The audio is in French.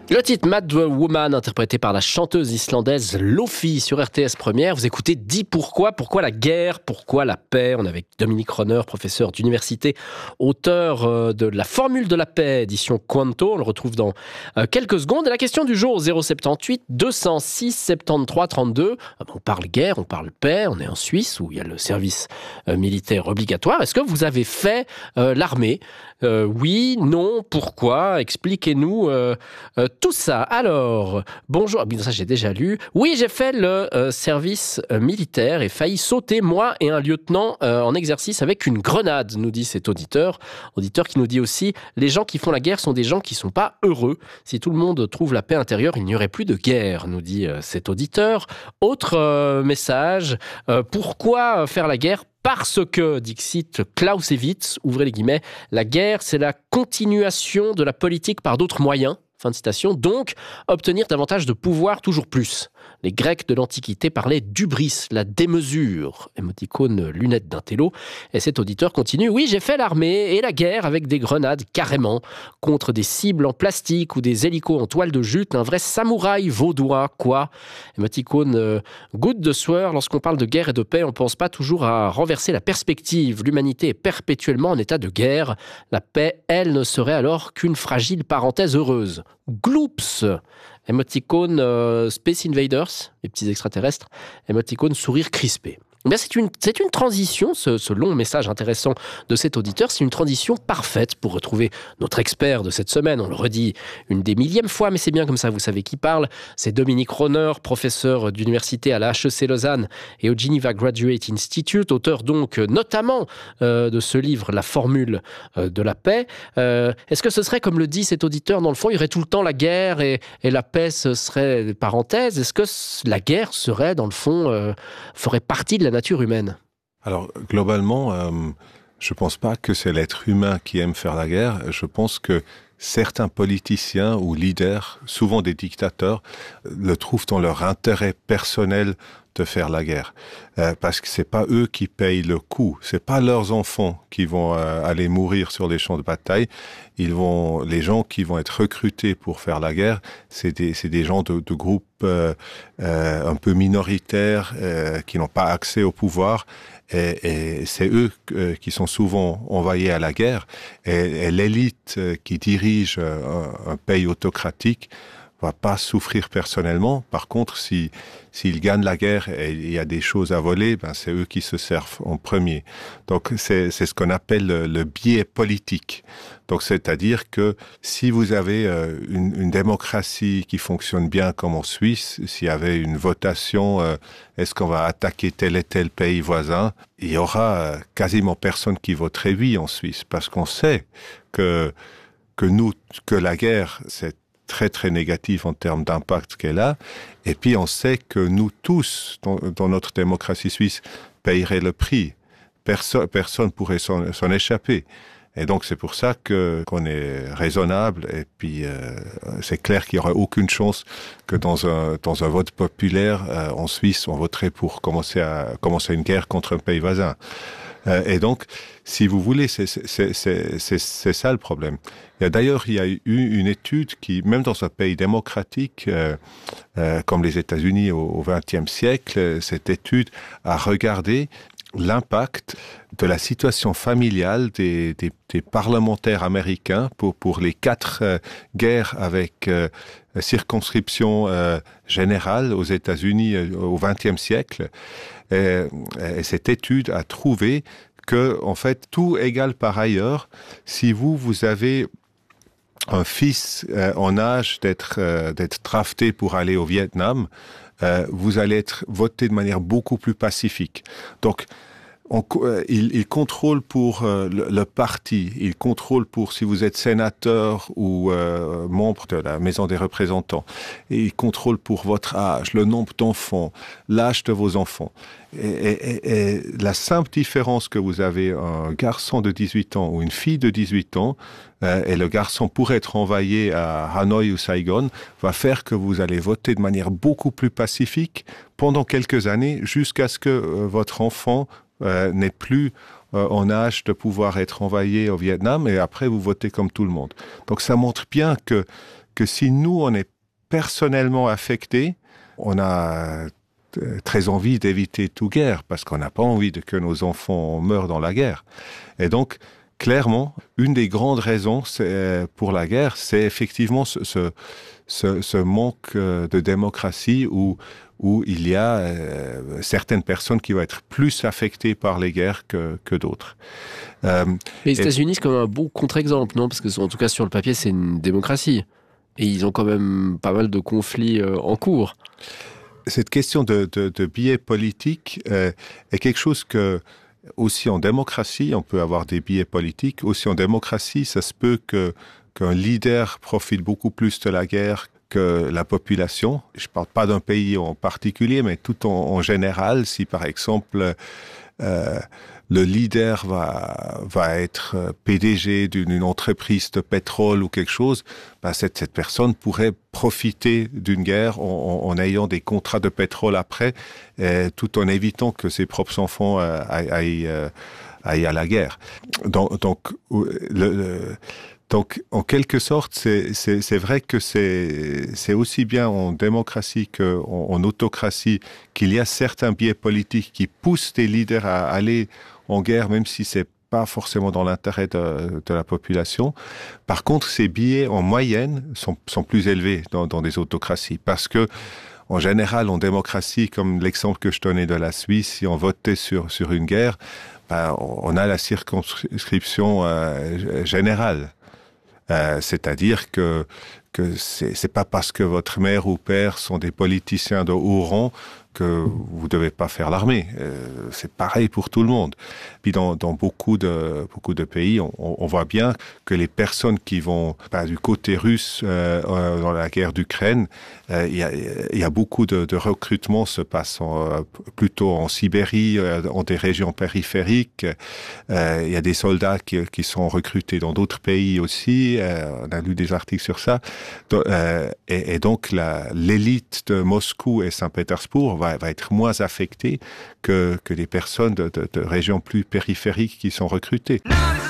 Le titre Mad Woman, interprété par la chanteuse islandaise Lofi sur RTS Première. Vous écoutez Dis pourquoi la guerre, pourquoi la paix. On est avec Dominique Ronner, professeur d'université, auteur de La Formule de la paix, édition Quanto. On le retrouve dans quelques secondes. Et la question du jour, 078 206 73 32. On parle guerre, on parle paix. On est en Suisse où il y a le service militaire obligatoire. Est-ce que vous avez fait l'armée ? Oui, non, pourquoi ? Expliquez-nous tout ça. Alors, bonjour, ça j'ai déjà lu. Oui, j'ai fait le service militaire et failli sauter, moi et un lieutenant en exercice avec une grenade, nous dit cet auditeur. Auditeur qui nous dit aussi, les gens qui font la guerre sont des gens qui sont pas heureux. Si tout le monde trouve la paix intérieure, il n'y aurait plus de guerre, nous dit cet auditeur. Autre message, pourquoi faire la guerre ? Parce que, dixit Clausewitz, ouvrez les guillemets, la guerre, c'est la continuation de la politique par d'autres moyens. Fin de citation. Donc, obtenir davantage de pouvoir, toujours plus. Les Grecs de l'Antiquité parlaient d'hubris, la démesure. Émoticône lunette d'un télo. Et cet auditeur continue. Oui, j'ai fait l'armée et la guerre avec des grenades, carrément. Contre des cibles en plastique ou des hélicos en toile de jute. Un vrai samouraï vaudois, quoi. Émoticône goutte de sueur. Lorsqu'on parle de guerre et de paix, on ne pense pas toujours à renverser la perspective. L'humanité est perpétuellement en état de guerre. La paix, elle, ne serait alors qu'une fragile parenthèse heureuse. Gloops, émoticône Space Invaders, les petits extraterrestres, émoticône sourire crispé. Eh bien, c'est une transition, ce long message intéressant de cet auditeur, c'est une transition parfaite pour retrouver notre expert de cette semaine. On le redit une des millièmes fois, mais c'est bien comme ça, vous savez qui parle. C'est Dominique Ronner, professeur d'université à la HEC Lausanne et au Geneva Graduate Institute, auteur donc notamment de ce livre, La Formule de la paix. Est-ce que ce serait, comme le dit cet auditeur, dans le fond, il y aurait tout le temps la guerre et la paix, ce serait des parenthèses ? Est-ce que la guerre serait, dans le fond, ferait partie de la nature humaine? Alors, globalement, je pense pas que c'est l'être humain qui aime faire la guerre. Je pense que certains politiciens ou leaders, souvent des dictateurs, le trouvent dans leur intérêt personnel de faire la guerre. Parce que c'est pas eux qui payent le coût. C'est pas leurs enfants qui vont aller mourir sur les champs de bataille. Les gens qui vont être recrutés pour faire la guerre, c'est des gens de groupes un peu minoritaires, qui n'ont pas accès au pouvoir. Et c'est eux qui sont souvent envoyés à la guerre. Et l'élite qui dirige un pays autocratique va pas souffrir personnellement. Par contre, s'ils gagnent la guerre et il y a des choses à voler, ben c'est eux qui se servent en premier. Donc c'est ce qu'on appelle le biais politique. Donc c'est-à-dire que si vous avez une démocratie qui fonctionne bien comme en Suisse, s'il y avait une votation, est-ce qu'on va attaquer tel et tel pays voisin, il y aura quasiment personne qui voterait oui en Suisse, parce qu'on sait que la guerre, c'est très très négatif en termes d'impact qu'elle a, et puis on sait que nous tous, dans notre démocratie suisse, paieraient le prix. Personne pourrait s'en échapper. Et donc c'est pour ça qu'on est raisonnable, et puis c'est clair qu'il y aurait aucune chance que dans un vote populaire en Suisse, on voterait pour commencer une guerre contre un pays voisin. Et donc, si vous voulez, c'est ça le problème. Il y a eu une étude qui, même dans un pays démocratique comme les États-Unis au XXe siècle, cette étude a regardé l'impact de la situation familiale des parlementaires américains pour les 4 guerres avec circonscription générale aux États-Unis au XXe siècle. Et cette étude a trouvé que, en fait, tout égal par ailleurs, si vous avez un fils en âge d'être drafté pour aller au Vietnam, vous allez être voté de manière beaucoup plus pacifique. Donc, il contrôle pour le parti, il contrôle pour si vous êtes sénateur ou membre de la Maison des représentants, et il contrôle pour votre âge, le nombre d'enfants, l'âge de vos enfants. Et la simple différence que vous avez un garçon de 18 ans ou une fille de 18 ans, et le garçon pourrait être envoyé à Hanoï ou Saigon, va faire que vous allez voter de manière beaucoup plus pacifique pendant quelques années, jusqu'à ce que votre enfant n'est plus en âge de pouvoir être envoyé au Vietnam, et après vous votez comme tout le monde. Donc ça montre bien que que si nous, on est personnellement affectés, on a très envie d'éviter toute guerre, parce qu'on n'a pas envie que nos enfants meurent dans la guerre. Et donc, clairement, une des grandes raisons pour la guerre, c'est effectivement ce manque de démocratie où il y a certaines personnes qui vont être plus affectées par les guerres que d'autres. Les États-Unis, c'est comme un beau contre-exemple, non? Parce que, en tout cas, sur le papier, c'est une démocratie. Et ils ont quand même pas mal de conflits en cours. Cette question de biais politique est quelque chose que, aussi en démocratie, on peut avoir des biais politiques. Aussi en démocratie, ça se peut qu'un leader profite beaucoup plus de la guerre que la population. Je ne parle pas d'un pays en particulier, mais tout en général, si par exemple le leader va être PDG d'une entreprise de pétrole ou quelque chose, ben cette personne pourrait profiter d'une guerre en ayant des contrats de pétrole après, tout en évitant que ses propres enfants aillent à la guerre. Donc, en quelque sorte, c'est vrai que c'est aussi bien en démocratie qu'en autocratie qu'il y a certains biais politiques qui poussent les leaders à aller en guerre, même si c'est pas forcément dans l'intérêt de la population. Par contre, ces biais, en moyenne, sont plus élevés dans des autocraties. Parce que, en général, en démocratie, comme l'exemple que je donnais de la Suisse, si on votait sur une guerre, ben, on a la circonscription générale. C'est-à-dire que c'est pas parce que votre mère ou père sont des politiciens de haut rang que vous devez pas faire l'armée. C'est pareil pour tout le monde. Puis dans beaucoup de pays, on voit bien que les personnes qui vont du côté russe dans la guerre d'Ukraine, il y a beaucoup de recrutement se passe plutôt en Sibérie, dans des régions périphériques. Il y a des soldats qui sont recrutés dans d'autres pays aussi. On a lu des articles sur ça. Et donc l'élite de Moscou et Saint-Pétersbourg va être moins affectée que les personnes de régions plus périphériques qui sont recrutées.